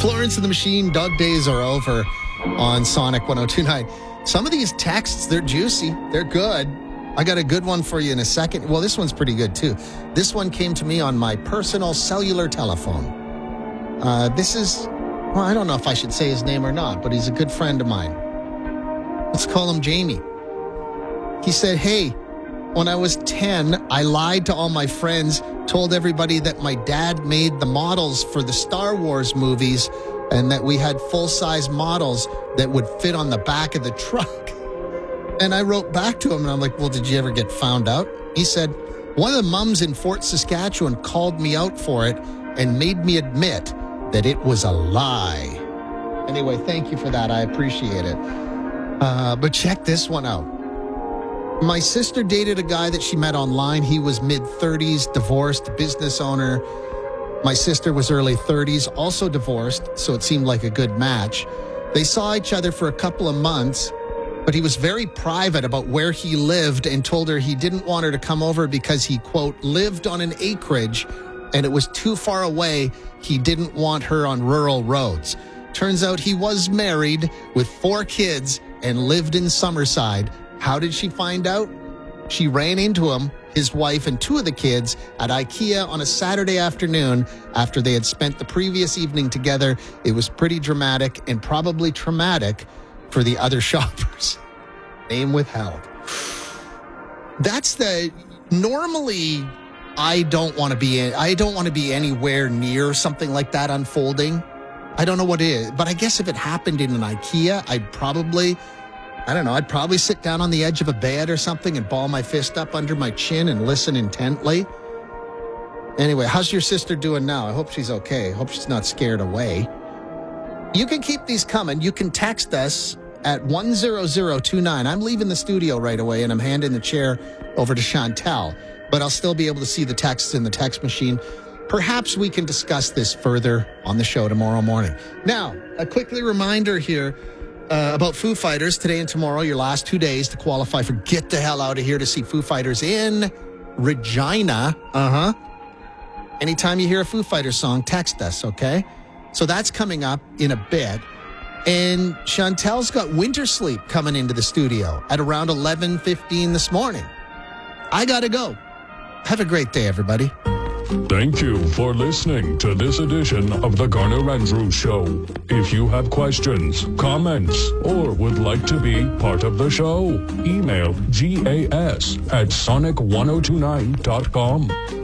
Florence and the Machine, Dog Days Are Over on Sonic 102.9. Some of these texts, they're juicy. They're good. I got a good one for you in a second. Well, this one's pretty good, too. This one came to me on my personal cellular telephone. This is, well, I don't know if I should say his name or not, but he's a good friend of mine. Let's call him Jamie. He said, hey, when I was 10, I lied to all my friends, told everybody that my dad made the models for the Star Wars movies and that we had full-size models that would fit on the back of the truck. And I wrote back to him, and I'm like, well, did you ever get found out? He said, one of the mums in Fort Saskatchewan called me out for it and made me admit that it was a lie. Anyway, thank you for that. I appreciate it. But check this one out. My sister dated a guy that she met online. He was mid-30s, divorced, business owner. My sister was early 30s, also divorced, so it seemed like a good match. They saw each other for a couple of months, but he was very private about where he lived and told her he didn't want her to come over because he, quote, lived on an acreage and it was too far away. He didn't want her on rural roads. Turns out he was married with 4 kids and lived in Summerside. How did she find out? She ran into him, his wife, and 2 of the kids at IKEA on a Saturday afternoon after they had spent the previous evening together. It was pretty dramatic and probably traumatic for the other shoppers. Name withheld. That's the... Normally, I don't want to be anywhere near something like that unfolding. I don't know what it is, but I guess if it happened in an IKEA, I'd probably sit down on the edge of a bed or something and ball my fist up under my chin and listen intently. Anyway, how's your sister doing now? I hope she's okay. I hope she's not scared away. You can keep these coming. You can text us at 10029. I'm leaving the studio right away, and I'm handing the chair over to Chantel, but I'll still be able to see the texts in the text machine. Perhaps we can discuss this further on the show tomorrow morning. Now, a quickly reminder here about Foo Fighters. Today and tomorrow, your last 2 days to qualify for Get the Hell Out of Here to see Foo Fighters in Regina. Anytime you hear a Foo Fighters song, text us, okay? So that's coming up in a bit. And Chantel's got Winter Sleep coming into the studio at around 11:15 this morning. I gotta go. Have a great day, everybody. Thank you for listening to this edition of the Garner Andrews Show. If you have questions, comments, or would like to be part of the show, email gas@sonic1029.com.